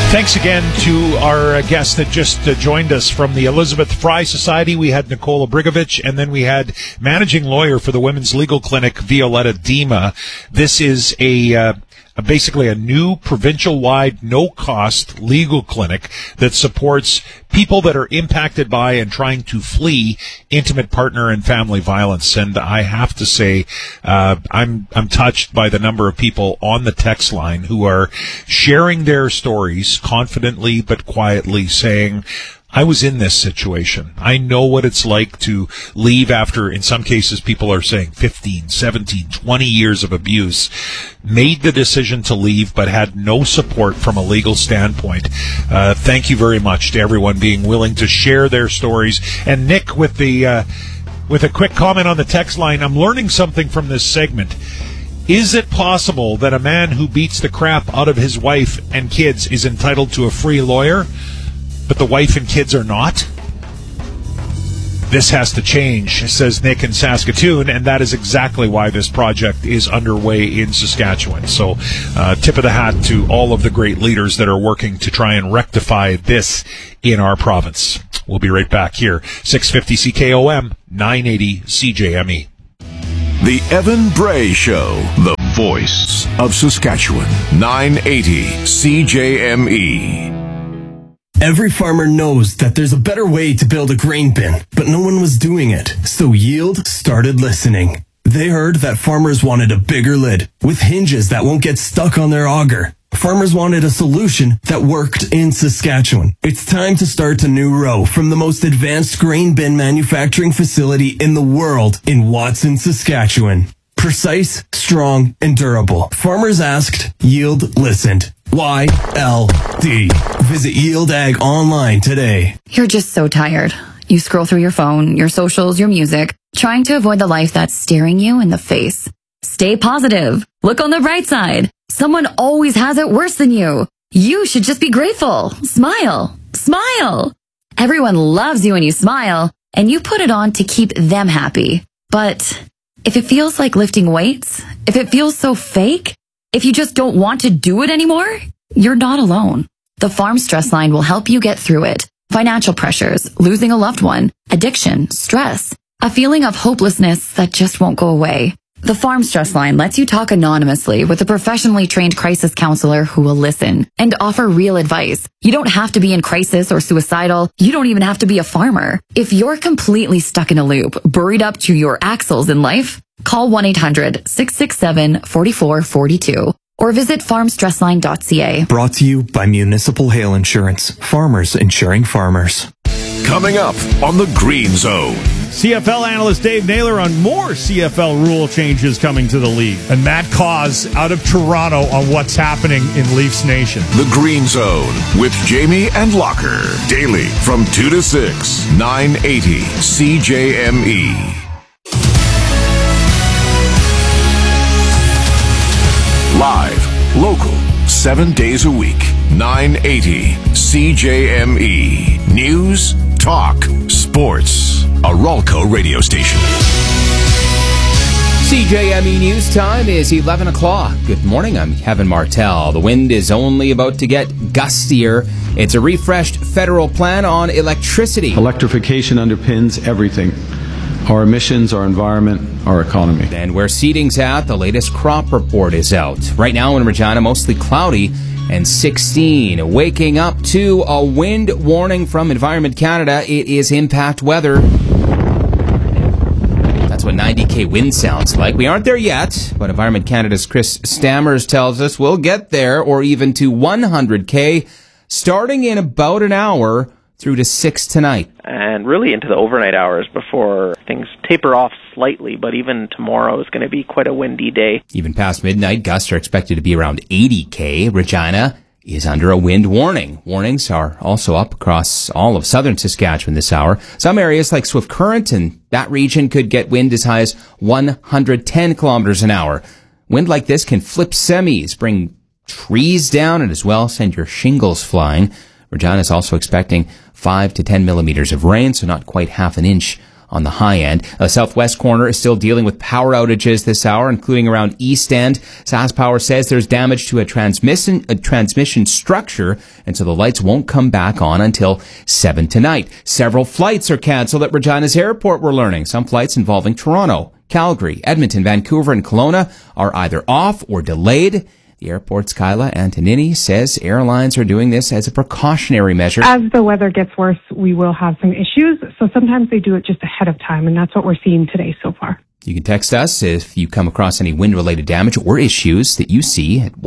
Thanks again to our guest that just joined us from the Elizabeth Fry Society. We had Nicola Brigovich, and then we had managing lawyer for the Women's Legal Clinic, Violetta Dima. This is basically a new provincial-wide, no-cost legal clinic that supports people that are impacted by and trying to flee intimate partner and family violence. And I have to say, I'm touched by the number of people on the text line who are sharing their stories confidently but quietly, saying, I was in this situation. I know what it's like to leave after, in some cases, people are saying 15, 17, 20 years of abuse, made the decision to leave but had no support from a legal standpoint. Thank you very much to everyone being willing to share their stories. And Nick, with a quick comment on the text line, I'm learning something from this segment. Is it possible that a man who beats the crap out of his wife and kids is entitled to a free lawyer, but the wife and kids are not? This has to change, says Nick in Saskatoon, and that is exactly why this project is underway in Saskatchewan. So, tip of the hat to all of the great leaders that are working to try and rectify this in our province. We'll be right back here. 650 CKOM, 980 CJME. The Evan Bray Show, the voice of Saskatchewan, 980 CJME. Every farmer knows that there's a better way to build a grain bin, but no one was doing it. So Yield started listening. They heard that farmers wanted a bigger lid with hinges that won't get stuck on their auger. Farmers wanted a solution that worked in Saskatchewan. It's time to start a new row from the most advanced grain bin manufacturing facility in the world in Watson, Saskatchewan. Precise, strong, and durable. Farmers asked, Yield listened. YLD. Visit Yield Ag online today. You're just so tired. You scroll through your phone, your socials, your music, trying to avoid the life that's staring you in the face. Stay positive. Look on the bright side. Someone always has it worse than you. You should just be grateful. Smile. Smile. Everyone loves you when you smile, and you put it on to keep them happy. But if it feels like lifting weights, if it feels so fake, if you just don't want to do it anymore, you're not alone. The Farm Stress Line will help you get through it. Financial pressures, losing a loved one, addiction, stress, a feeling of hopelessness that just won't go away. The Farm Stress Line lets you talk anonymously with a professionally trained crisis counselor who will listen and offer real advice. You don't have to be in crisis or suicidal. You don't even have to be a farmer. If you're completely stuck in a loop, buried up to your axles in life, call 1-800-667-4442 or visit farmstressline.ca. Brought to you by Municipal Hail Insurance. Farmers insuring farmers. Coming up on the Green Zone. CFL analyst Dave Naylor on more CFL rule changes coming to the league. And Matt Cause out of Toronto on what's happening in Leafs Nation. The Green Zone with Jamie and Locker. Daily from 2 to 6, 980 CJME. Live, local, 7 days a week, 980 CJME. News, talk, sports. A Ralco radio station. CJME News Time is 11 o'clock. Good morning, I'm Kevin Martell. The wind is only about to get gustier. It's a refreshed federal plan on electricity. Electrification underpins everything. Our emissions, our environment, our economy. And where seeding's at, the latest crop report is out. Right now in Regina, mostly cloudy and 16. Waking up to a wind warning from Environment Canada. It is impact weather. That's what 90k wind sounds like. We aren't there yet, but Environment Canada's Chris Stammers tells us we'll get there, or even to 100k, starting in about an hour through to 6 tonight. And really into the overnight hours before things taper off slightly, but even tomorrow is going to be quite a windy day. Even past midnight, gusts are expected to be around 80k. Regina is under a wind warning. Warnings are also up across all of southern Saskatchewan this hour. Some areas like Swift Current and that region could get wind as high as 110 kilometers an hour. Wind like this can flip semis, bring trees down, and as well send your shingles flying. Regina is also expecting 5 to 10 millimeters of rain, so not quite half an inch on the high end. The southwest corner is still dealing with power outages this hour, including around East End. SaskPower says there's damage to a transmission structure, and so the lights won't come back on until 7 tonight. Several flights are canceled at Regina's airport, we're learning. Some flights involving Toronto, Calgary, Edmonton, Vancouver, and Kelowna are either off or delayed. The airport's Kyla Antonini says airlines are doing this as a precautionary measure. As the weather gets worse, we will have some issues. So sometimes they do it just ahead of time, and that's what we're seeing today so far. You can text us if you come across any wind-related damage or issues that you see at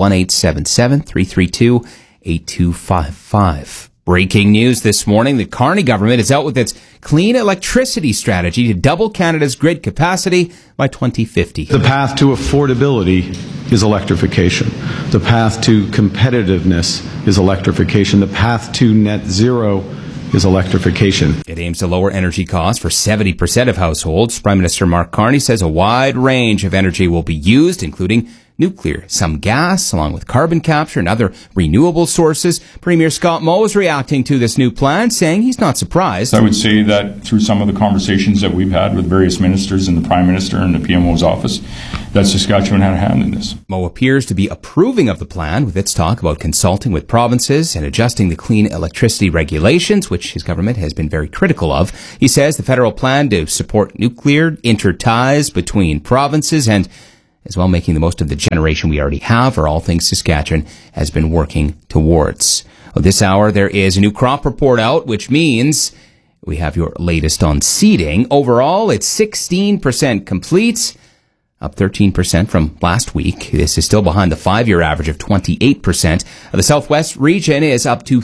1-877-332-8255. Breaking news this morning, the Carney government is out with its clean electricity strategy to double Canada's grid capacity by 2050. The path to affordability is electrification. The path to competitiveness is electrification. The path to net zero is electrification. It aims to lower energy costs for 70% of households. Prime Minister Mark Carney says a wide range of energy will be used, including nuclear, some gas, along with carbon capture and other renewable sources. Premier Scott Moe is reacting to this new plan, saying he's not surprised. I would say that through some of the conversations that we've had with various ministers and the Prime Minister and the PMO's office, that Saskatchewan had a hand in this. Moe appears to be approving of the plan, with its talk about consulting with provinces and adjusting the clean electricity regulations, which his government has been very critical of. He says the federal plan to support nuclear interties between provinces and as well making the most of the generation we already have are all things Saskatchewan has been working towards. Well, this hour, there is a new crop report out, which means we have your latest on seeding. Overall, it's 16% complete, up 13% from last week. This is still behind the 5-year average of 28%. The Southwest region is up to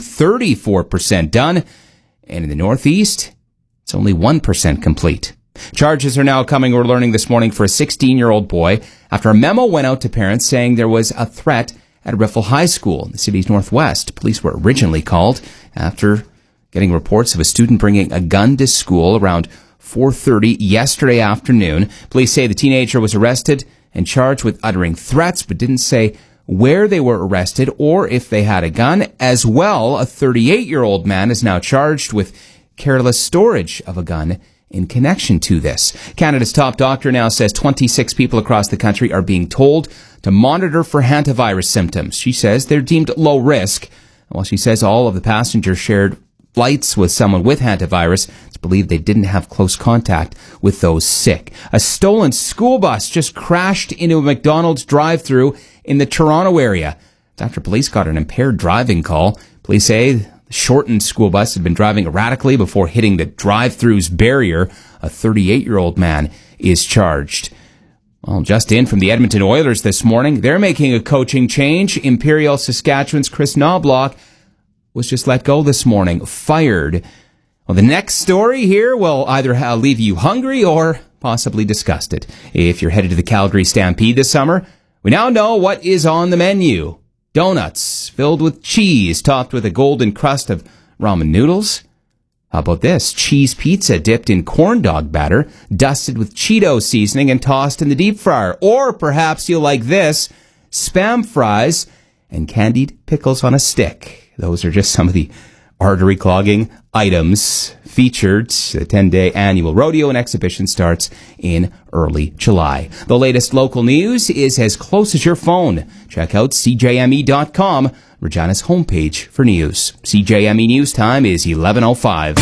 34% done, and in the Northeast, it's only 1% complete. Charges are now coming, we're learning this morning, for a 16-year-old boy after a memo went out to parents saying there was a threat at Riffle High School in the city's northwest. Police were originally called after getting reports of a student bringing a gun to school around 4:30 yesterday afternoon. Police say the teenager was arrested and charged with uttering threats, but didn't say where they were arrested or if they had a gun. As well, a 38-year-old man is now charged with careless storage of a gun in connection to this. Canada's top doctor now says 26 people across the country are being told to monitor for hantavirus symptoms. She says they're deemed low risk. While she says all of the passengers shared flights with someone with hantavirus, it's believed they didn't have close contact with those sick. A stolen school bus just crashed into a McDonald's drive-thru in the Toronto area. After police got an impaired driving call, police say the shortened school bus had been driving erratically before hitting the drive-thru's barrier. A 38-year-old man is charged. Well, just in from the Edmonton Oilers this morning, they're making a coaching change. Imperial Saskatchewan's Chris Knobloch was just let go this morning, fired. Well, the next story here will either leave you hungry or possibly disgusted. If you're headed to the Calgary Stampede this summer, we now know what is on the menu. Donuts filled with cheese, topped with a golden crust of ramen noodles. How about this? Cheese pizza dipped in corn dog batter, dusted with Cheeto seasoning and tossed in the deep fryer. Or perhaps you'll like this, Spam fries and candied pickles on a stick. Those are just some of the artery-clogging items featured. The 10-day annual rodeo and exhibition starts in early July. The latest local news is as close as your phone. Check out CJME.com, Regina's homepage for news. CJME News Time is 11:05.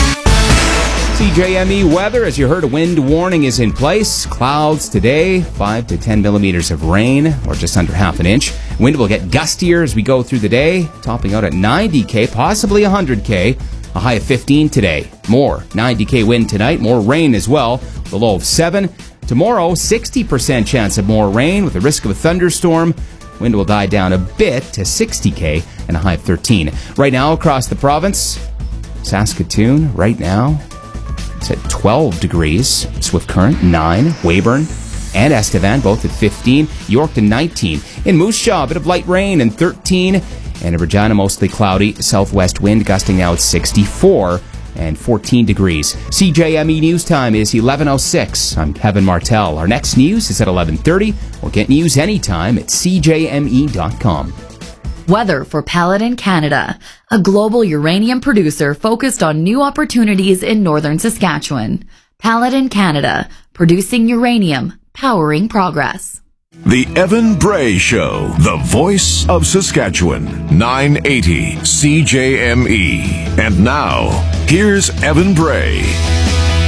CJME weather, as you heard, a wind warning is in place. Clouds today, 5 to 10 millimeters of rain, or just under half an inch. Wind will get gustier as we go through the day, topping out at 90k, possibly 100k. A high of 15 today. More 90k wind tonight, more rain as well, with a low of 7. Tomorrow, 60% chance of more rain with a risk of a thunderstorm. Wind will die down a bit to 60k and a high of 13. Right now across the province, Saskatoon, right now, it's at 12 degrees. Swift Current, 9. Weyburn and Estevan, both at 15. Yorkton, 19. In Moose Jaw, a bit of light rain and 13. And in Regina, mostly cloudy. Southwest wind gusting now at 64 and 14 degrees. CJME News Time is 11:06. I'm Kevin Martell. Our next news is at 11:30. Or get news anytime at CJME.com. Weather for Paladin Canada, a global uranium producer focused on new opportunities in northern Saskatchewan. Paladin Canada, producing uranium, powering progress. The Evan Bray Show, the voice of Saskatchewan, 980 CJME. And now, here's Evan Bray.